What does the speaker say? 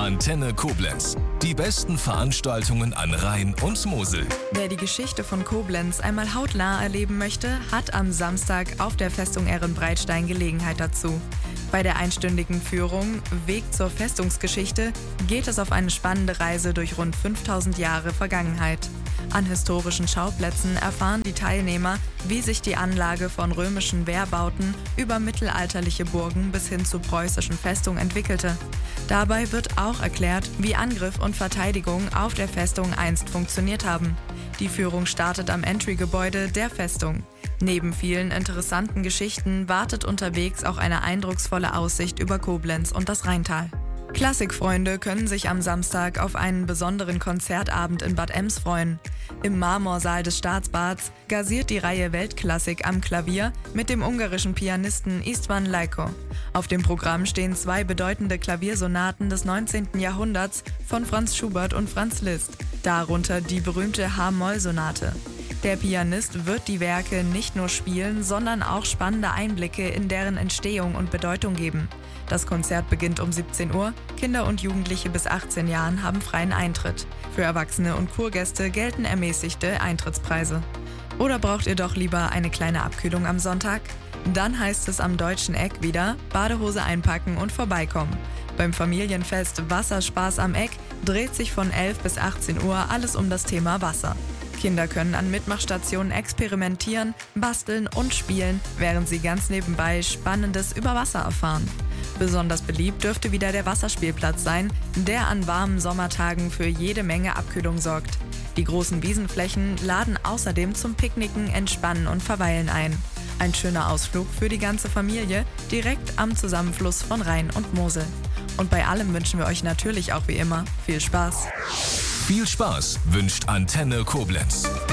Antenne Koblenz. Die besten Veranstaltungen an Rhein und Mosel. Wer die Geschichte von Koblenz einmal hautnah erleben möchte, hat am Samstag auf der Festung Ehrenbreitstein Gelegenheit dazu. Bei der einstündigen Führung Weg zur Festungsgeschichte geht es auf eine spannende Reise durch rund 5000 Jahre Vergangenheit. An historischen Schauplätzen erfahren die Teilnehmer, wie sich die Anlage von römischen Wehrbauten über mittelalterliche Burgen bis hin zu preußischen Festungen entwickelte. Dabei wird auch erklärt, wie Angriff und Verteidigung auf der Festung einst funktioniert haben. Die Führung startet am Entry-Gebäude der Festung. Neben vielen interessanten Geschichten wartet unterwegs auch eine eindrucksvolle Aussicht über Koblenz und das Rheintal. Klassikfreunde können sich am Samstag auf einen besonderen Konzertabend in Bad Ems freuen. Im Marmorsaal des Staatsbads gastiert die Reihe Weltklassik am Klavier mit dem ungarischen Pianisten István Lajkó. Auf dem Programm stehen 2 bedeutende Klaviersonaten des 19. Jahrhunderts von Franz Schubert und Franz Liszt, darunter die berühmte H-Moll-Sonate. Der Pianist wird die Werke nicht nur spielen, sondern auch spannende Einblicke in deren Entstehung und Bedeutung geben. Das Konzert beginnt um 17 Uhr. Kinder und Jugendliche bis 18 Jahren haben freien Eintritt. Für Erwachsene und Kurgäste gelten ermäßigte Eintrittspreise. Oder braucht ihr doch lieber eine kleine Abkühlung am Sonntag? Dann heißt es am Deutschen Eck wieder Badehose einpacken und vorbeikommen. Beim Familienfest Wasserspaß am Eck dreht sich von 11 bis 18 Uhr alles um das Thema Wasser. Kinder können an Mitmachstationen experimentieren, basteln und spielen, während sie ganz nebenbei Spannendes über Wasser erfahren. Besonders beliebt dürfte wieder der Wasserspielplatz sein, der an warmen Sommertagen für jede Menge Abkühlung sorgt. Die großen Wiesenflächen laden außerdem zum Picknicken, Entspannen und Verweilen ein. Ein schöner Ausflug für die ganze Familie, direkt am Zusammenfluss von Rhein und Mosel. Und bei allem wünschen wir euch natürlich auch wie immer viel Spaß. Viel Spaß wünscht Antenne Koblenz.